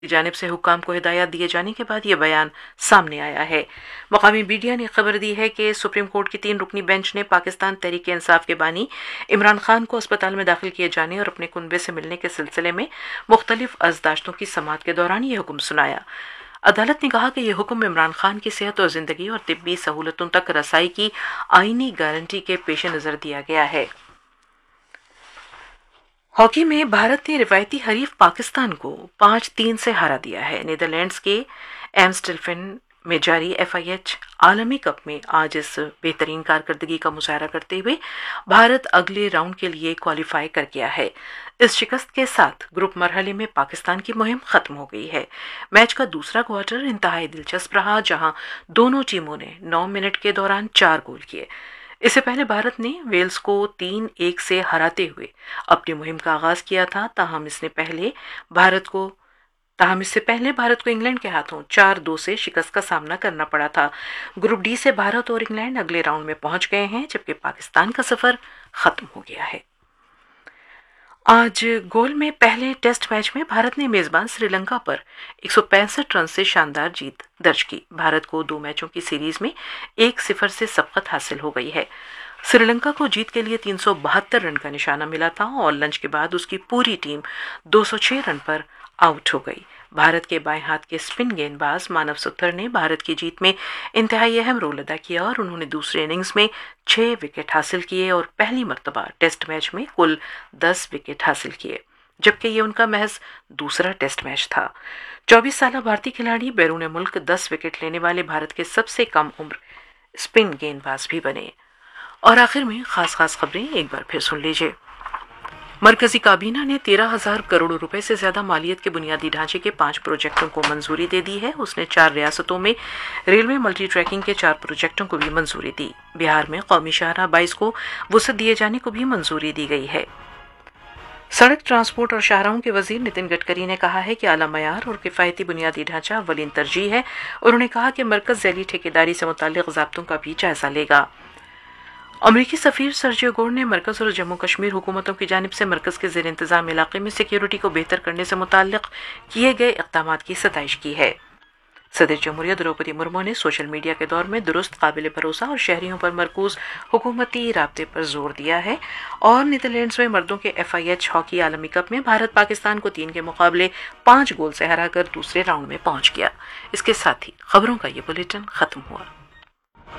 की जानिब से हुक्काम को हिदायत दिए जाने के बाद ये बयान सामने आया है। मकामी मीडिया ने खबर दी है कि सुप्रीम कोर्ट की 3 रुकनी बेंच ने पाकिस्तान तहरीक इंसाफ के बानी इमरान खान को अस्पताल में दाखिल किए जाने और अपने कुनबे से मिलने के सिलसिले में मुख्तलिफ अर्जदाश्तों की समाअत के दौरान ये हुक्म सुनाया। अदालत ने कहा कि यह हुक्म इमरान खान की सेहत और जिंदगी और तिब्बी सहूलतों तक रसाई की आईनी गारंटी के पेश नजर दिया गया है। हॉकी में भारत ने रिवायती हरीफ पाकिस्तान को 5-3 से हरा दिया है। नीदरलैंड्स के एम्स्टेल्फेन में जारी FIH आलमी कप में आज इस बेहतरीन कारकर्दगी का मुजाहरा करते हुए भारत अगले राउंड के लिए क्वालिफाई कर गया है। इस शिकस्त के साथ ग्रुप मरहले में पाकिस्तान की मुहिम खत्म हो गई है। मैच का दूसरा क्वार्टर इंतहाई दिलचस्प रहा, जहां दोनों टीमों ने 9 मिनट के दौरान 4 गोल किए। इससे पहले भारत ने वेल्स को 3-1 से हराते हुए अपनी मुहिम का आगाज किया था। ताहम इससे पहले भारत को इंग्लैंड के हाथों 4-2 से शिकस्त का सामना करना पड़ा था। ग्रुप डी से भारत और इंग्लैंड अगले राउंड में पहुंच गए हैं, जबकि पाकिस्तान का सफर खत्म हो गया है। आज गोल में पहले टेस्ट मैच में भारत ने मेजबान श्रीलंका पर 165 रन से शानदार जीत दर्ज की। भारत को 2 मैचों की सीरीज में 1-0 से सबकत हासिल हो गई है। श्रीलंका को जीत के लिए 372 रन का निशाना मिला था और लंच के बाद उसकी पूरी टीम 206 रन पर आउट हो गई। भारत के बाएं हाथ के स्पिन गेंदबाज मानव सुत्थर ने भारत की जीत में इंतहाई अहम रोल अदा किया और उन्होंने दूसरे इनिंग्स में 6 विकेट हासिल किए और पहली मर्तबा टेस्ट मैच में कुल 10 विकेट हासिल किए, जबकि ये उनका महज दूसरा टेस्ट मैच था। 24 साल भारतीय खिलाड़ी बैरून मुल्क 10 विकेट लेने वाले भारत के सबसे कम उम्र स्पिन गेंदबाज भी बने। और आखिर में खास खबरें एक बार फिर सुन लीजिए। मरकजी काबीना ने 13,000 करोड़ रुपए से ज्यादा मालियत के बुनियादी ढांचे के 5 प्रोजेक्टों को मंजूरी दे दी है। उसने 4 रियासतों में रेलवे मल्टी ट्रैकिंग के 4 प्रोजेक्टों को भी मंजूरी दी। बिहार में कौमी शाहराह 22 को वुसअत दिए जाने को भी मंजूरी दी गई है। सड़क ट्रांसपोर्ट और शाहराहों के वजीर नितिन गडकरी ने कहा है कि आला मयार और किफायती बुनियादी ढांचा अव्वलीन तरजीह है। उन्होंने कहा कि मरकज झैली ठेकेदारी से मुताल्लिक ज़ाब्तों का भी जायजा लेगा। अमरीकी सफीर सर्जियो गोर ने मरकज और जम्मू कश्मीर हुकूमतों की जानिब से मरकज के ज़ेर इंतज़ाम इलाके में सिक्योरिटी को बेहतर करने से मुताल्लिक किए गए इक़दाम की सताइश की है। सदर जमहूरियत द्रौपदी मुर्मू ने सोशल मीडिया के दौर में दुरुस्त, काबिल भरोसा और शहरियों पर मरकूज हुकूमती राब्ते पर जोर दिया है। और नीदरलैंड्स में मर्दों के FIH हॉकी आलमी कप में भारत पाकिस्तान को 3 के मुकाबले 5 गोल से हराकर दूसरे राउंड में पहुंच गया। इसके साथ ही खबरों का ये बुलेटिन खत्म हुआ।